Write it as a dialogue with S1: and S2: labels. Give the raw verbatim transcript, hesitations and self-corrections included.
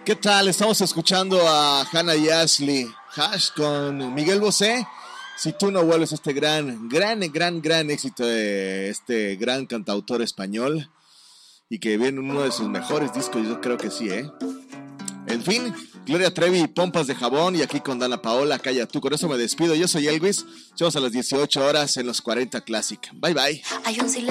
S1: ¿Qué tal? Estamos escuchando a Hannah y Ashley Hash con Miguel Bosé. Si tú no vuelves, este gran, gran, gran, gran éxito de este gran cantautor español y que viene en uno de sus mejores discos, yo creo que sí, ¿eh? En fin, Gloria Trevi y Pompas de Jabón, y aquí con Dana Paola, Calla Tú. Con eso me despido. Yo soy Elvis. Llegamos a las dieciocho horas en los cuarenta Classic. Bye, bye. Hay un silencio.